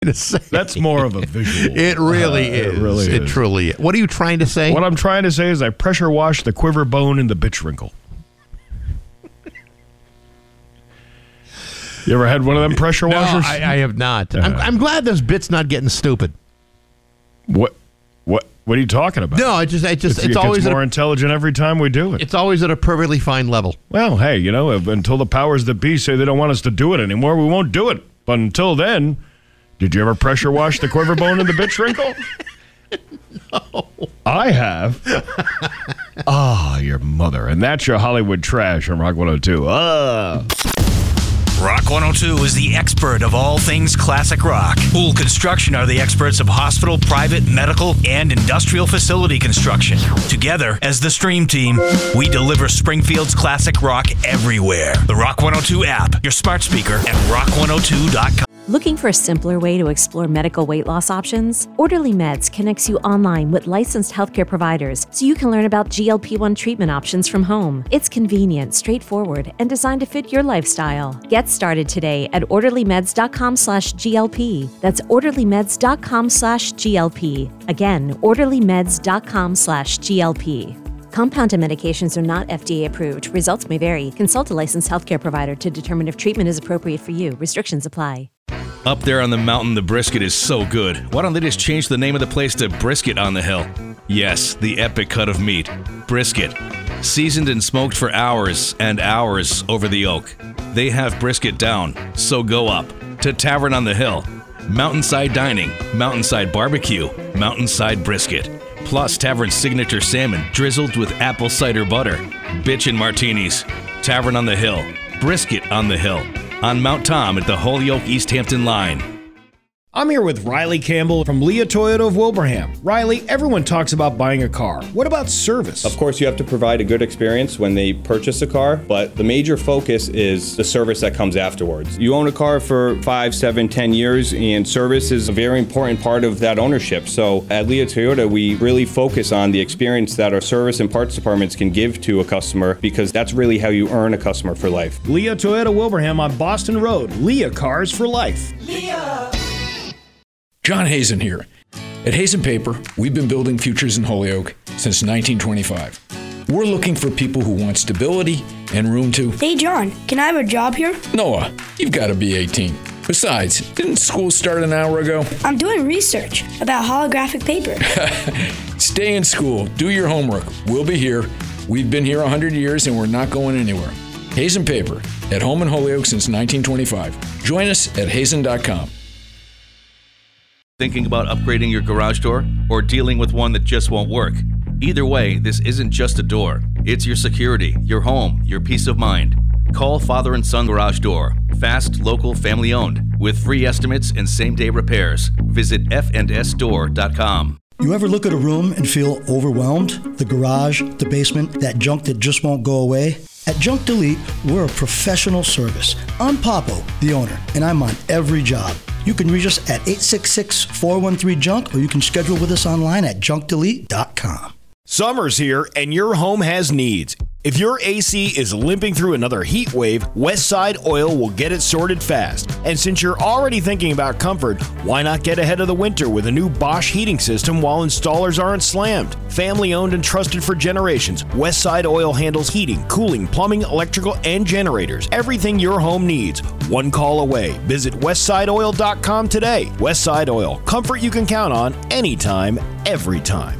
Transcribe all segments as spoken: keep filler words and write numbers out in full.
to say. That's more of a visual. It really uh, is. It really It is. truly is. What are you trying to say? What I'm trying to say is I pressure wash the quiver bone in the bitch wrinkle. You ever had one of them pressure no, washers? I, I have not. Uh, I'm, I'm glad this bit's not getting stupid. What? What? What are you talking about? No, I just, I just, It's, it's it always gets at more a, intelligent every time we do it. it's always at a perfectly fine level. Well, hey, you know, if, until the powers that be say they don't want us to do it anymore, we won't do it. But until then, did you ever pressure wash the quiver bone in the bitch wrinkle? No. I have. Ah, oh, your mother. And that's your Hollywood trash on Rock one oh two. Ah. Rock one oh two is the expert of all things classic rock. Pool Construction are the experts of hospital, private, medical, and industrial facility construction. Together, as the Stream Team, we deliver Springfield's classic rock everywhere. The Rock one oh two app, your smart speaker, and rock one oh two dot com. Looking for a simpler way to explore medical weight loss options? Orderly Meds connects you online with licensed healthcare providers so you can learn about G L P one treatment options from home. It's convenient, straightforward, and designed to fit your lifestyle. Get started today at orderlymeds.com slash GLP. That's orderlymeds.com slash GLP. Again, orderlymeds.com slash GLP. Compounded medications are not F D A approved. Results may vary. Consult a licensed healthcare provider to determine if treatment is appropriate for you. Restrictions apply. Up there on the mountain, the brisket is so good. Why don't they just change the name of the place to Brisket on the Hill? Yes, the epic cut of meat. Brisket. Seasoned and smoked for hours and hours over the oak. They have brisket down, so go up to Tavern on the Hill. Mountainside dining, mountainside barbecue, mountainside brisket. Plus Tavern's signature salmon drizzled with apple cider butter. Bitchin' martinis. Tavern on the Hill. Brisket on the Hill. On Mount Tom at the Holyoke East Hampton line. I'm here with Riley Campbell from Leah Toyota of Wilbraham. Riley, everyone talks about buying a car. What about service? Of course, you have to provide a good experience when they purchase a car, but the major focus is the service that comes afterwards. You own a car for five, seven, ten years, and service is a very important part of that ownership. So at Leah Toyota, we really focus on the experience that our service and parts departments can give to a customer, because that's really how you earn a customer for life. Leah Toyota Wilbraham on Boston Road. Leah Cars for Life. Leah! John Hazen here. At Hazen Paper, we've been building futures in Holyoke since nineteen twenty-five. We're looking for people who want stability and room to... Hey, John, can I have a job here? Noah, you've got to be eighteen. Besides, didn't school start an hour ago? I'm doing research about holographic paper. Stay in school. Do your homework. We'll be here. We've been here one hundred years and we're not going anywhere. Hazen Paper, at home in Holyoke since nineteen twenty-five. Join us at hazen dot com. Thinking about upgrading your garage door or dealing with one that just won't work? Either way, this isn't just a door. It's your security, your home, your peace of mind. Call Father and Son Garage Door. Fast, local, family owned, with free estimates and same-day repairs. Visit f and s door dot com. You ever look at a room and feel overwhelmed? The garage, the basement, that junk that just won't go away? At Junk Delete, we're a professional service. I'm Papo, the owner, and I'm on every job. You can reach us at eight six six, four one three, junk, or you can schedule with us online at junk delete dot com. Summer's here, and your home has needs. If your A C is limping through another heat wave, Westside Oil will get it sorted fast. And since you're already thinking about comfort, why not get ahead of the winter with a new Bosch heating system while installers aren't slammed? Family owned and trusted for generations, Westside Oil handles heating, cooling, plumbing, electrical, and generators. Everything your home needs, one call away. Visit westside oil dot com today. Westside Oil, comfort you can count on anytime, every time.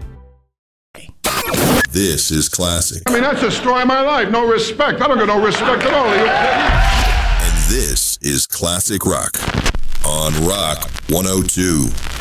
This is classic. I mean, that's the story of my life. No respect. I don't get no respect at all. And this is Classic Rock on Rock one oh two.